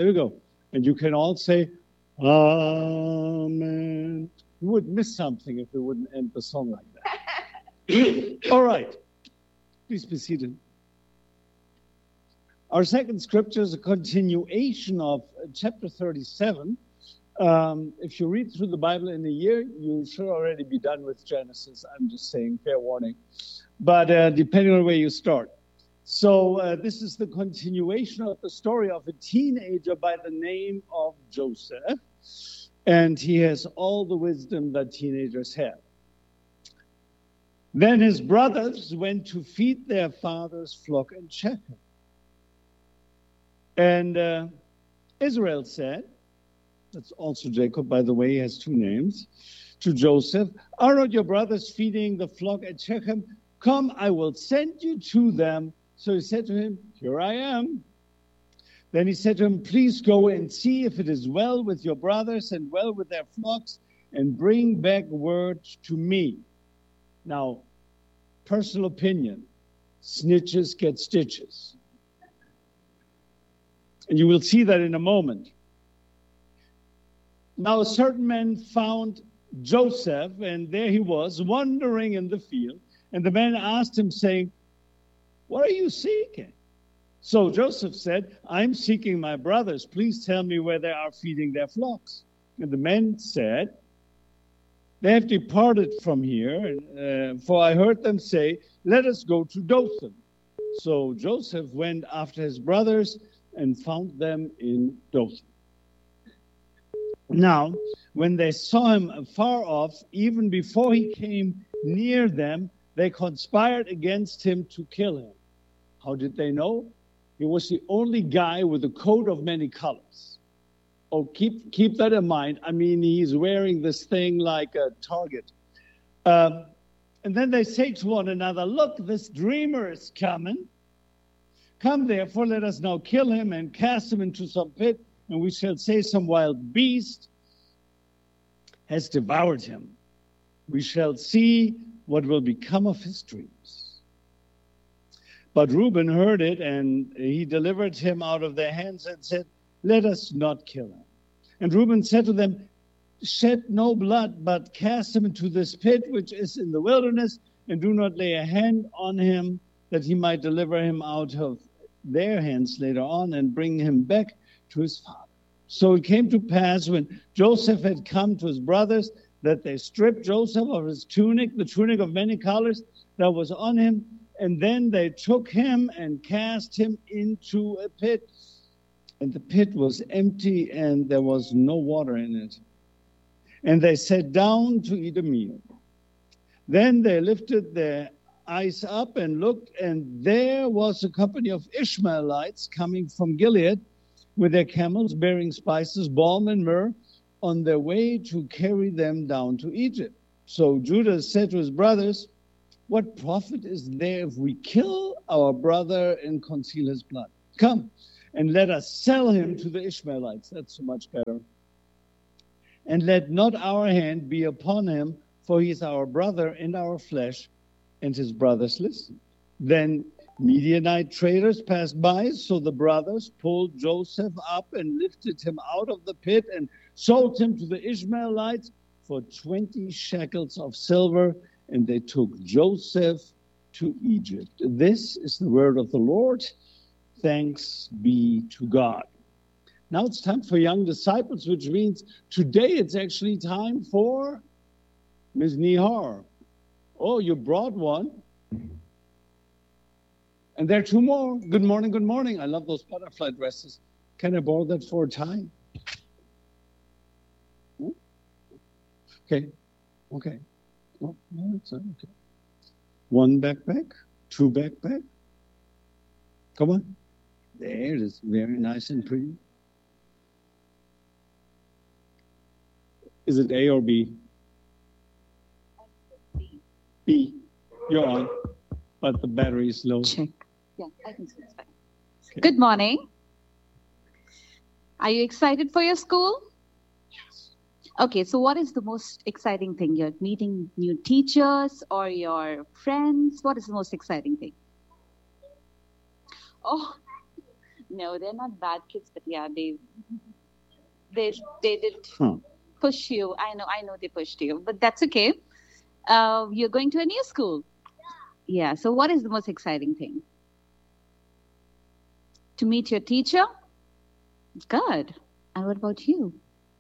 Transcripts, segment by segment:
There we go. And you can all say, Amen. You would miss something if we wouldn't end the song like that. All right. Please be seated. Our second scripture is a continuation of chapter 37. If you read through the Bible in a year, you should already be done with Genesis. I'm just saying, fair warning. But depending on where you start. So this is the continuation of the story of a teenager by the name of Joseph. And he has all the wisdom that teenagers have. Then his brothers went to feed their father's flock in Shechem. And Israel said, that's also Jacob, by the way, he has two names, to Joseph, are not your brothers feeding the flock at Shechem? Come, I will send you to them. So he said to him, here I am. Then he said to him, please go and see if it is well with your brothers and well with their flocks, and bring back word to me. Now, personal opinion, snitches get stitches. And you will see that in a moment. Now, a certain man found Joseph, and there he was, wandering in the field. And the man asked him, saying, what are you seeking? So Joseph said, I'm seeking my brothers. Please tell me where they are feeding their flocks. And the man said, they have departed from here, for I heard them say, let us go to Dothan. So Joseph went after his brothers and found them in Dothan. Now, when they saw him afar off, even before he came near them, they conspired against him to kill him. How did they know? He was the only guy with a coat of many colors. Oh, keep that in mind. I mean, he's wearing this thing like a target. And then they say to one another, look, this dreamer is coming. Come, therefore, let us now kill him and cast him into some pit, and we shall say some wild beast has devoured him. We shall see what will become of his dreams. But Reuben heard it, and he delivered him out of their hands and said, let us not kill him. And Reuben said to them, shed no blood, but cast him into this pit which is in the wilderness, and do not lay a hand on him, that he might deliver him out of their hands later on and bring him back to his father. So it came to pass when Joseph had come to his brothers that they stripped Joseph of his tunic, the tunic of many colors that was on him, and then they took him and cast him into a pit. And the pit was empty, and there was no water in it. And they sat down to eat a meal. Then they lifted their eyes up and looked, and there was a company of Ishmaelites coming from Gilead with their camels bearing spices, balm, and myrrh, on their way to carry them down to Egypt. So Judah said to his brothers, what profit is there if we kill our brother and conceal his blood? Come, and let us sell him to the Ishmaelites. That's so much better. And let not our hand be upon him, for he is our brother and our flesh. And his brothers listened. Then Midianite traders passed by, so the brothers pulled Joseph up and lifted him out of the pit and sold him to the Ishmaelites for 20 shekels of silver. And they took Joseph to Egypt. This is the word of the Lord. Thanks be to God. Now it's time for young disciples, which means today it's actually time for Ms. Nihar. Oh, you brought one. And there are two more. Good morning, good morning. I love those butterfly dresses. Can I borrow that for a time? Okay. Oh, no, it's not okay. One backpack, two backpack. Come on. There it is. Very nice and pretty. Is it A or B? B. You're on. But the battery is low. Check. Yeah, I think so. It's fine. Okay. Good morning. Are you excited for your school? Okay, so what is the most exciting thing? You're meeting new teachers or your friends? What is the most exciting thing? Oh, No, they're not bad kids, but yeah, they did push you. I know they pushed you, but that's okay. You're going to a new school. Yeah. So what is the most exciting thing? To meet your teacher? Good. And what about you?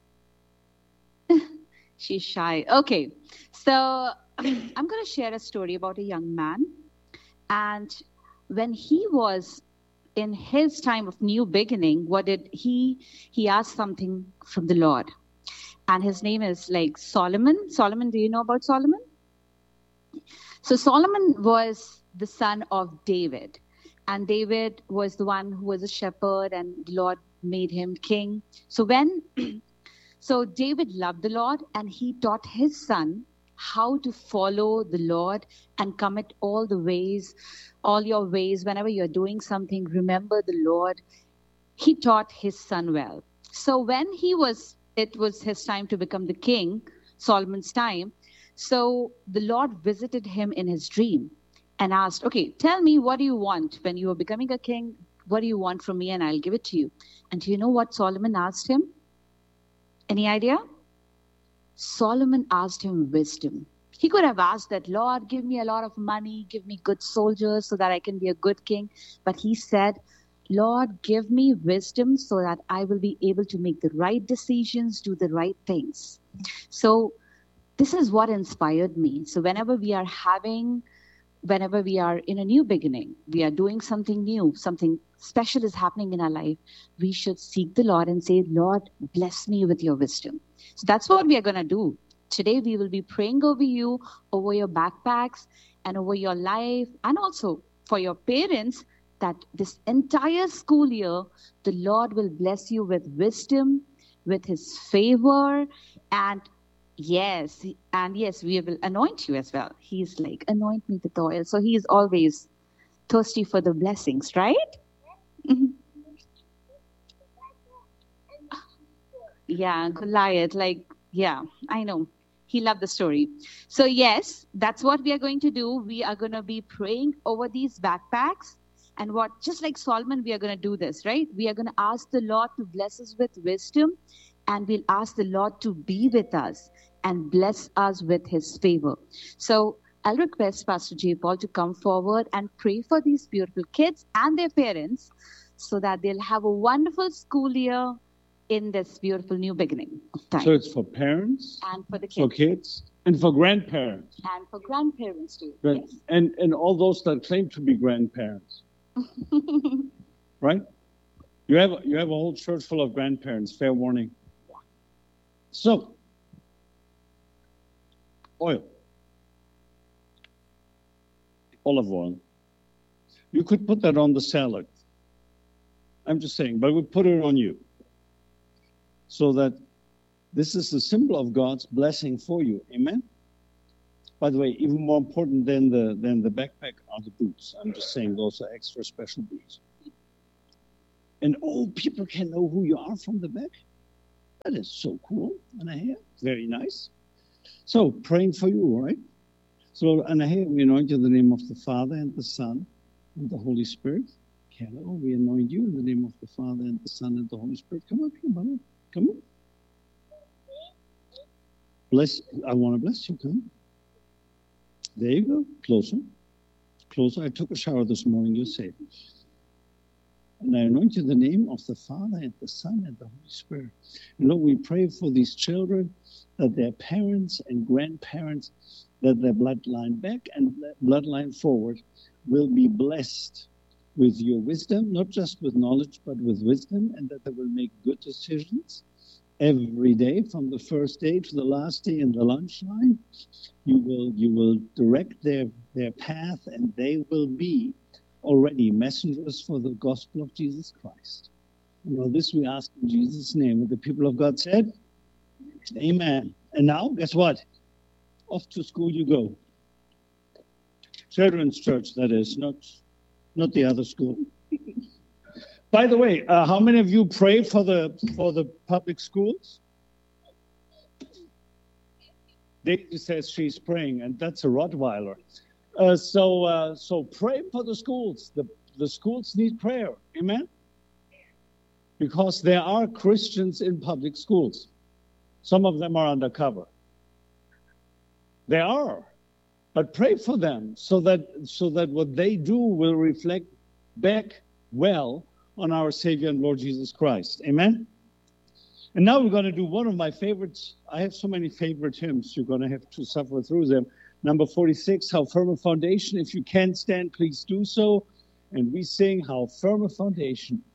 She's shy. Okay. So I'm going to share a story about a young man. And when he was in his time of new beginning, what did he asked something from the Lord. And his name is like Solomon. Solomon, do you know about Solomon? So Solomon was the son of David. And David was the one who was a shepherd, and the Lord made him king. So David loved the Lord, and he taught his son how to follow the Lord and commit all your ways. Whenever you're doing something, remember the Lord. He taught his son well. So when it was his time to become the king, Solomon's time. So the Lord visited him in his dream and asked, okay, tell me, what do you want when you are becoming a king? What do you want from me? And I'll give it to you. And do you know what Solomon asked him? Any idea? Solomon asked him wisdom. He could have asked that, Lord, give me a lot of money, give me good soldiers so that I can be a good king. But he said, Lord, give me wisdom so that I will be able to make the right decisions, do the right things. So this is what inspired me. So whenever we are in a new beginning, we are doing something new, something special is happening in our life, we should seek the Lord and say, Lord, bless me with your wisdom. So that's what we are going to do. Today we will be praying over you, over your backpacks, and over your life, and also for your parents, that this entire school year, the Lord will bless you with wisdom, with his favor, and yes, we will anoint you as well. He's like, anoint me with oil. So he is always thirsty for the blessings, right? Yeah, Goliath, I know. He loved the story. So yes, that's what we are going to do. We are going to be praying over these backpacks. And just like Solomon, we are going to do this, right? We are going to ask the Lord to bless us with wisdom, and we'll ask the Lord to be with us and bless us with his favor. So I'll request Pastor J. Paul to come forward and pray for these beautiful kids and their parents so that they'll have a wonderful school year in this beautiful new beginning of time. So it's for parents, and for the kids, for kids, and for grandparents. And for grandparents too. Right. Yes. And all those that claim to be grandparents. Right? You have a whole church full of grandparents, fair warning. So, oil. Olive oil. You could put that on the salad. I'm just saying, but we put it on you. So that this is the symbol of God's blessing for you. Amen? By the way, even more important than the backpack are the boots. I'm just saying those are extra special boots. And old people can know who you are from the back. That is so cool. And here, very nice. So, praying for you, right? So, and here we anoint you in the name of the Father and the Son and the Holy Spirit. Hello, we anoint you in the name of the Father and the Son and the Holy Spirit. Come up here, Mama. Come on. I want to bless you. Come. There you go. Closer. Closer. I took a shower this morning. You're safe. And I anoint you in the name of the Father and the Son and the Holy Spirit. And Lord, we pray for these children, that their parents and grandparents, that their bloodline back and bloodline forward will be blessed with your wisdom, not just with knowledge, but with wisdom, and that they will make good decisions every day, from the first day to the last day in the lunch line. You will direct their path, and they will be already messengers for the gospel of Jesus Christ. And all this we ask in Jesus' name. And the people of God said, amen. And now, guess what? Off to school you go. Children's church, that is, not the other school. By the way, how many of you pray for the public schools? Daisy says she's praying, and that's a Rottweiler. So pray for the schools. The schools need prayer. Amen? because there are Christians in public schools. Some of them are undercover. They are. But pray for them so that what they do will reflect back well on our Savior and Lord Jesus Christ. Amen? And now we're going to do one of my favorites. I have so many favorite hymns. You're going to have to suffer through them. Number 46, How Firm a Foundation. If you can stand, please do so. And we sing How Firm a Foundation